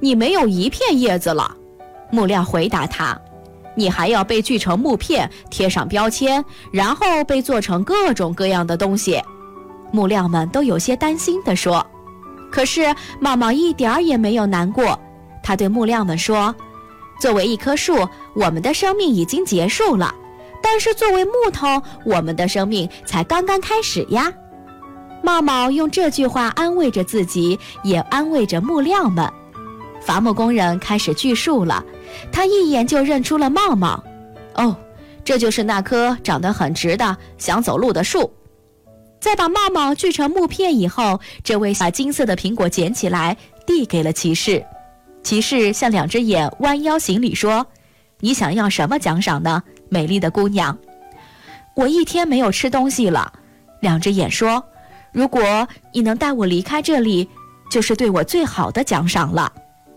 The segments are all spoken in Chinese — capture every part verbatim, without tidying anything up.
你没有一片叶子了。木料回答他，你还要被锯成木片，贴上标签，然后被做成各种各样的东西。木料们都有些担心地说。可是茂茂一点儿也没有难过，他对木料们说，作为一棵树，我们的生命已经结束了，但是作为木头，我们的生命才刚刚开始呀。茂茂用这句话安慰着自己，也安慰着木料们。伐木工人开始锯树了，他一眼就认出了茂茂。哦，这就是那棵长得很直的想走路的树。在把茂茂锯成木片以后，这位把金色的苹果捡起来递给了骑士。骑士向两只眼弯腰行礼说，你想要什么奖赏呢，美丽的姑娘？我一天没有吃东西了。两只眼说，如果你能带我离开这里，就是对我最好的奖赏了。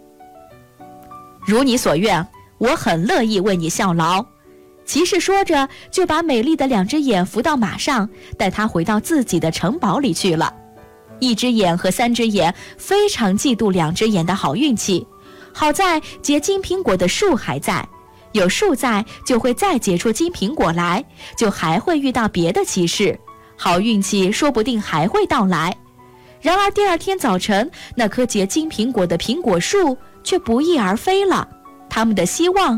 如你所愿，我很乐意为你效劳。骑士说着，就把美丽的两只眼扶到马上，带她回到自己的城堡里去了。一只眼和三只眼非常嫉妒两只眼的好运气，好在结金苹果的树还在，有树在就会再结出金苹果来，就还会遇到别的骑士，好运气说不定还会到来。然而第二天早晨，那棵结金苹果的苹果树却不翼而飞了，他们的希望